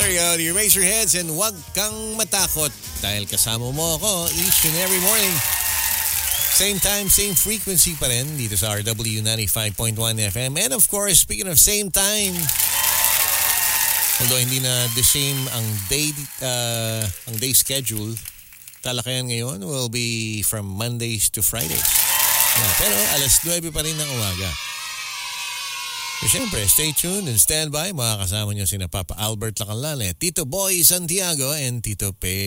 There you go. You raise your heads and huwag kang matakot dahil kasama mo ako each and every morning. Same time, same frequency pa rin dito sa RW 95.1 FM. And of course, speaking of same time, although hindi na the same ang day schedule, talakayan ngayon will be from Mondays to Fridays. Yeah, pero alas 9 pa rin ng umaga. So, syempre, stay tuned and stand by. Makakasama nyo sina Papa Albert Lacanlale, Tito Boy Santiago, and Tito Pe